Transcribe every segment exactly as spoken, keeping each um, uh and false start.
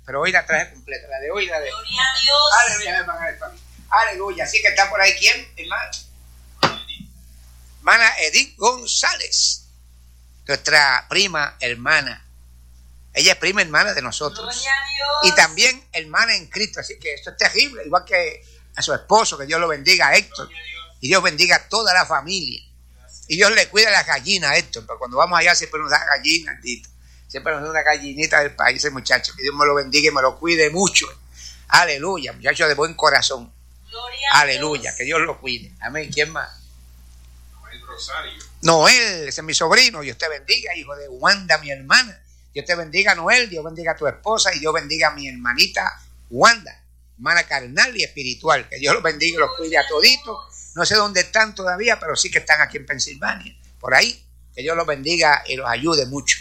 pero hoy la traje completa, la de hoy y la de... Gloria a Dios. Aleluya, hermano. Aleluya. Así que está por ahí, ¿quién, hermano? Hermana Edith González, nuestra prima hermana. Ella es prima hermana de nosotros. Gloria a Dios. Y también hermana en Cristo. Así que esto es terrible. Igual que a su esposo, que Dios lo bendiga a Héctor. Y Dios bendiga a toda la familia. Y Dios le cuida las gallinas a Héctor. Pero cuando vamos allá siempre nos da gallinas, Tito. Siempre nos da una gallinita del país, ese muchacho. Que Dios me lo bendiga y me lo cuide mucho. Aleluya. Muchacho de buen corazón. Gloria a Aleluya. Dios. Que Dios lo cuide. Amén. ¿Quién más? Rosario. Noel, ese es mi sobrino. Dios te bendiga, hijo de Wanda, mi hermana. Dios te bendiga, Noel. Dios bendiga a tu esposa y Dios bendiga a mi hermanita Wanda, hermana carnal y espiritual. Que Dios los bendiga y los cuide a toditos. No sé dónde están todavía, pero sí que están aquí en Pensilvania. Por ahí. Que Dios los bendiga y los ayude mucho.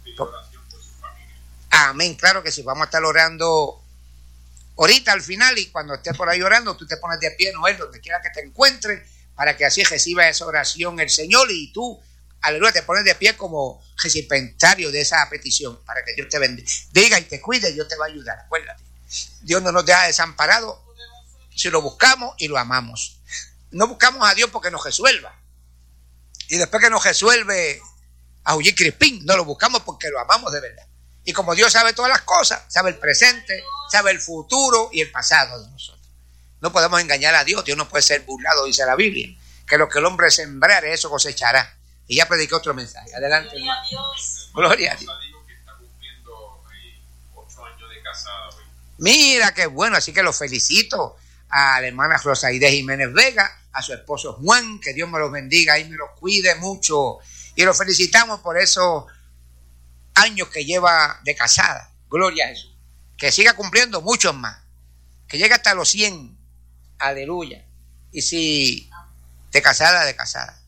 Amén. Claro que sí. Vamos a estar orando ahorita al final, y cuando estés por ahí orando, tú te pones de pie, Noel, donde quiera que te encuentres, para que así reciba esa oración el Señor, y tú, aleluya, te pones de pie como recipentario de esa petición, para que Dios te bendiga diga y te cuide. Dios te va a ayudar, acuérdate. Dios no nos deja desamparados si lo buscamos y lo amamos. No buscamos a Dios porque nos resuelva, y después que nos resuelve a Julio Crispín, no lo buscamos porque lo amamos de verdad. Y como Dios sabe todas las cosas, sabe el presente, sabe el futuro y el pasado de nosotros. No podemos engañar a Dios. Dios no puede ser burlado, dice la Biblia. Que lo que el hombre sembrare, eso cosechará. Y ya prediqué otro mensaje. Adelante, Gloria a hermano. Dios. Gloria a Dios. Que está cumpliendo ocho años de casada hoy. Mira qué bueno. Así que los felicito a la hermana Rosaide Jiménez Vega, a su esposo Juan. Que Dios me los bendiga y me los cuide mucho. Y los felicitamos por esos años que lleva de casada. Gloria a Jesús. Que siga cumpliendo muchos más. Que llegue hasta los cien. Aleluya. Y si de casada, de casada.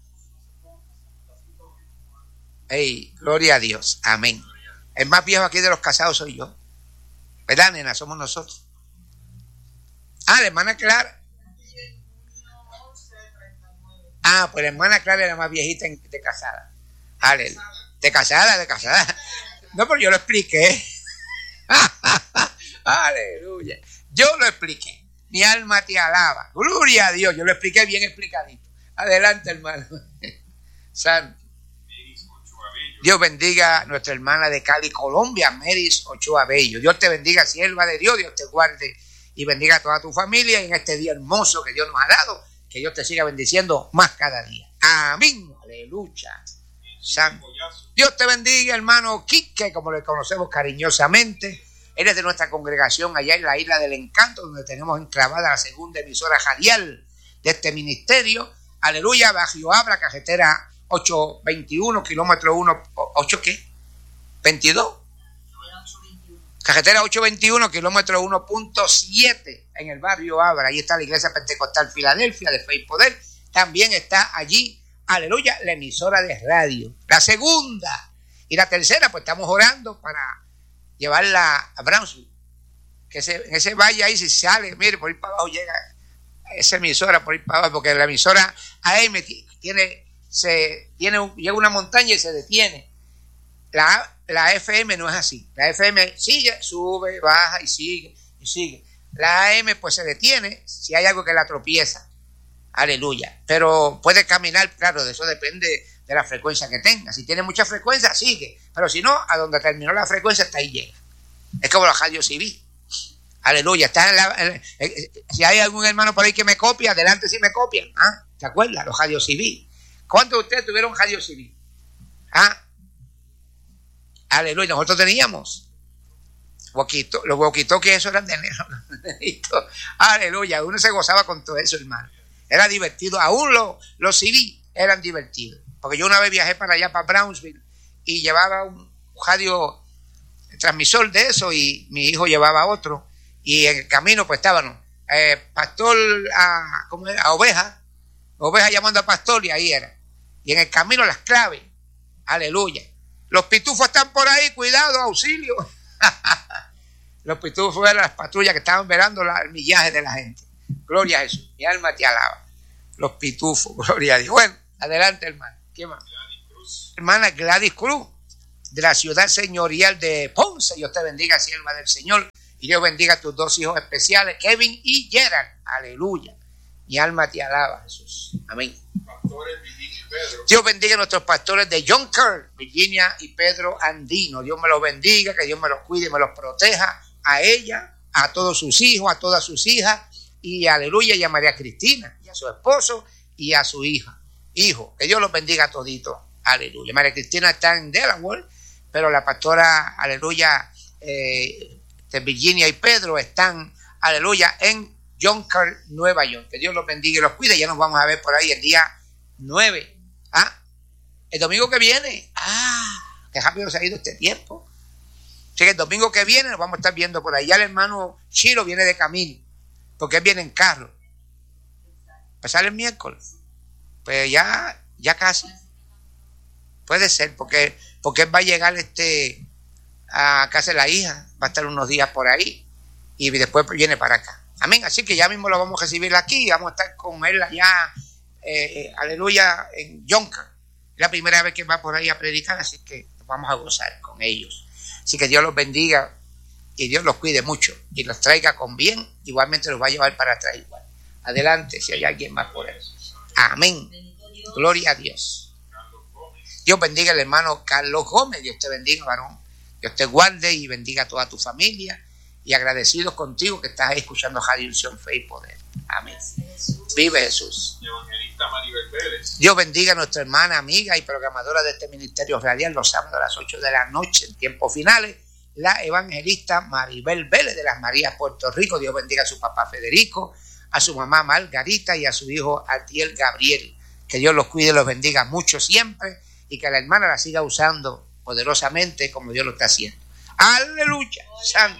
Hey, gloria a Dios. Amén. El más viejo aquí de los casados soy yo. ¿Verdad, nena? Somos nosotros. Ah, la hermana Clara. Ah, pues la hermana Clara era la más viejita de casada. Aleluya. De casada, de casada. No, pero yo lo expliqué. Aleluya. Yo lo expliqué. Mi alma te alaba. Gloria a Dios. Yo lo expliqué bien explicadito. Adelante, hermano. Santo. Dios bendiga a nuestra hermana de Cali, Colombia, Meris Ochoa Bello. Dios te bendiga, sierva de Dios. Dios te guarde y bendiga a toda tu familia en este día hermoso que Dios nos ha dado. Que Dios te siga bendiciendo más cada día. Amén. Aleluya. Santo. Dios te bendiga, hermano Quique, como le conocemos cariñosamente. Él es de nuestra congregación allá en la Isla del Encanto, donde tenemos enclavada la segunda emisora radial de este ministerio. Aleluya, Bajo Abra, carretera ochocientos veintiuno, kilómetro uno, ¿ocho qué? ¿veintidós? Carretera ochocientos veintiuno, kilómetro uno punto siete, en el barrio Abra. Ahí está la Iglesia Pentecostal Filadelfia de Fe y Poder. También está allí, aleluya, la emisora de radio. La segunda y la tercera, pues estamos orando para llevarla a Brownsville, que ese, en ese valle ahí, si sale, mire, por ir para abajo llega esa emisora, por ir para abajo, porque la emisora A M tiene, se, tiene, llega una montaña y se detiene. La, la F M no es así. La F M sigue, sube, baja y sigue, y sigue. La A M pues se detiene si hay algo que la tropieza. Aleluya. Pero puede caminar, claro, de eso depende de la frecuencia que tenga. Si tiene mucha frecuencia, sigue. Pero si no, a donde terminó la frecuencia, hasta ahí llega. Es como los radios C V. Aleluya. Está en la, en, en, si hay algún hermano por ahí que me copia, adelante si me copian. ¿Ah? ¿Te acuerdas? Los radios C V. ¿Cuántos de ustedes tuvieron radios C V? ¿Ah? Aleluya. Nosotros teníamos. Walkie-talkie. Los walkie-talkies, eso eran de enero. Aleluya. Uno se gozaba con todo eso, hermano. Era divertido. Aún los, los C V eran divertidos. Porque yo una vez viajé para allá, para Brownsville, y llevaba un radio transmisor de eso, y mi hijo llevaba otro. Y en el camino, pues estaban eh, pastor a, ¿cómo era? A oveja, oveja llamando a pastor, y ahí era. Y en el camino las claves. Aleluya. Los pitufos están por ahí, cuidado, auxilio. Los pitufos eran las patrullas que estaban velando el millaje de la gente. Gloria a Jesús. Mi alma te alaba. Los pitufos, gloria a Dios. Bueno, adelante, hermano. ¿Qué más? Gladys Cruz. Hermana Gladys Cruz, de la ciudad señorial de Ponce. Dios te bendiga, sierva del Señor. Y Dios bendiga a tus dos hijos especiales, Kevin y Gerald. Aleluya. Mi alma te alaba, Jesús. Amén. Pastores Virginia y Pedro. Dios bendiga a nuestros pastores de Jonker, Virginia y Pedro Andino. Dios me los bendiga, que Dios me los cuide y me los proteja a ella, a todos sus hijos, a todas sus hijas, y aleluya, y a María Cristina, y a su esposo, y a su hija. Hijo, que Dios los bendiga a toditos. Aleluya. María Cristina está en Delaware, pero la pastora, aleluya, eh, de Virginia y Pedro están, aleluya, en Jonker, Nueva York. Que Dios los bendiga y los cuide. Ya nos vamos a ver por ahí el día nueve. ¿Ah? El domingo que viene. Ah, qué rápido se ha ido este tiempo. Así que el domingo que viene nos vamos a estar viendo por ahí. Ya el hermano Chiro viene de camino, porque él viene en carro. Pues sale el miércoles. Pues ya, ya casi. Puede ser, porque, porque él va a llegar este a casa de la hija, va a estar unos días por ahí y después viene para acá. Amén. Así que ya mismo lo vamos a recibir aquí y vamos a estar con él allá, eh, aleluya, en Jonker. La primera vez que va por ahí a predicar, así que vamos a gozar con ellos. Así que Dios los bendiga y Dios los cuide mucho y los traiga con bien. Igualmente los va a llevar para atrás igual. Adelante, si hay alguien más por él. Amén. Gloria a Dios. Dios bendiga al hermano Carlos Gómez. Dios te bendiga, varón. Dios te guarde y bendiga a toda tu familia. Y agradecidos contigo que estás ahí escuchando Radio Unción, Fe y Poder. Amén. Vive Jesús. Evangelista Maribel Vélez. Dios bendiga a nuestra hermana, amiga y programadora de este ministerio radial los sábados a las ocho de la noche, en tiempos finales, la evangelista Maribel Vélez de las Marías, Puerto Rico. Dios bendiga a su papá Federico, a su mamá Margarita y a su hijo Atiel Gabriel. Que Dios los cuide y los bendiga mucho siempre y que la hermana la siga usando poderosamente como Dios lo está haciendo. Aleluya. Santo.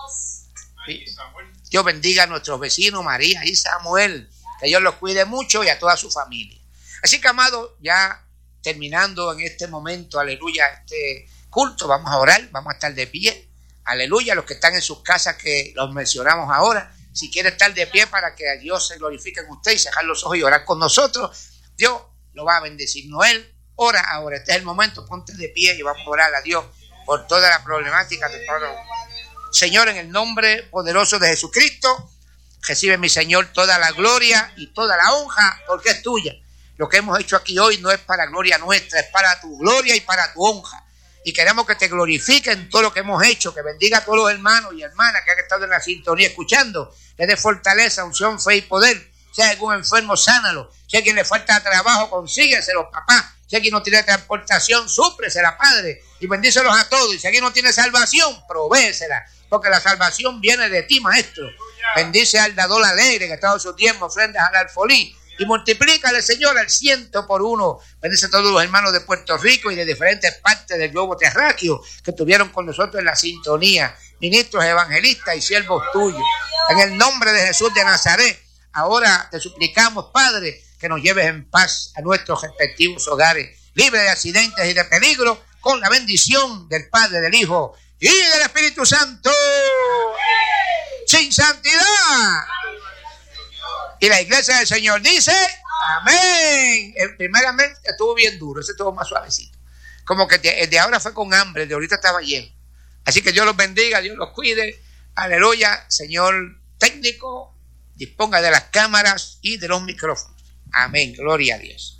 Dios bendiga a nuestros vecinos María y Samuel. Que Dios los cuide mucho y a toda su familia. Así que, amado, ya terminando en este momento, aleluya, este culto, vamos a orar, vamos a estar de pie. Aleluya, los que están en sus casas que los mencionamos ahora, si quiere estar de pie para que a Dios se glorifique en usted y cerrar los ojos y orar con nosotros, Dios lo va a bendecir. Noel, ora ahora, este es el momento, ponte de pie y vamos a orar a Dios por toda la problemática de todo. Señor, en el nombre poderoso de Jesucristo, recibe, mi Señor, toda la gloria y toda la honra, porque es tuya. Lo que hemos hecho aquí hoy no es para gloria nuestra, es para tu gloria y para tu honra. Y queremos que te glorifiquen todo lo que hemos hecho, que bendiga a todos los hermanos y hermanas que han estado en la sintonía escuchando, le dé fortaleza, unción, fe y poder. Si hay algún enfermo, sánalo. Si a quien le falta trabajo, consígueselo, papá. Si alguien no tiene transportación, súplesela, Padre, y bendícelos a todos. Y si alguien no tiene salvación, provéesela, porque la salvación viene de ti, Maestro. Bendice al dador alegre que ha dado sus diezmos, ofrendas al alfolí, y multiplícale, Señor, al ciento por uno. Bendice a todos los hermanos de Puerto Rico y de diferentes partes del globo terráqueo que estuvieron con nosotros en la sintonía, ministros, evangelistas y siervos tuyos. En el nombre de Jesús de Nazaret, ahora te suplicamos, Padre, que nos lleves en paz a nuestros respectivos hogares, libre de accidentes y de peligro, con la bendición del Padre, del Hijo y del Espíritu Santo. Sin santidad. Y la iglesia del Señor dice, amén. El primeramente estuvo bien duro, ese estuvo más suavecito. Como que el de ahora fue con hambre, el de ahorita estaba lleno. Así que Dios los bendiga, Dios los cuide. Aleluya. Señor técnico, disponga de las cámaras y de los micrófonos. Amén. Gloria a Dios.